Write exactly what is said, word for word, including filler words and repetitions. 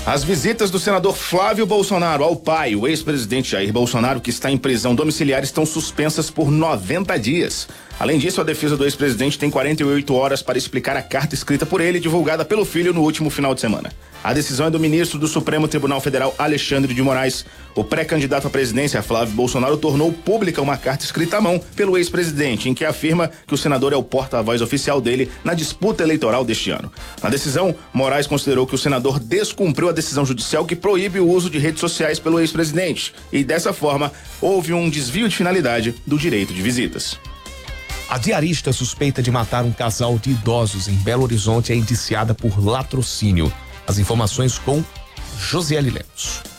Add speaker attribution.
Speaker 1: As visitas do senador Flávio Bolsonaro ao pai, o ex-presidente Jair Bolsonaro, que está em prisão domiciliar, estão suspensas por noventa dias. Além disso, a defesa do ex-presidente tem quarenta e oito horas para explicar a carta escrita por ele e divulgada pelo filho no último final de semana. A decisão é do ministro do Supremo Tribunal Federal, Alexandre de Moraes. O pré-candidato à presidência, Flávio Bolsonaro, tornou pública uma carta escrita à mão pelo ex-presidente, em que afirma que o senador é o porta-voz oficial dele na disputa eleitoral deste ano. Na decisão, Moraes considerou que o senador descumpriu a decisão judicial que proíbe o uso de redes sociais pelo ex-presidente e, dessa forma, houve um desvio de finalidade do direito de visitas.
Speaker 2: A diarista suspeita de matar um casal de idosos em Belo Horizonte é indiciada por latrocínio. As informações com Josiele Lemos.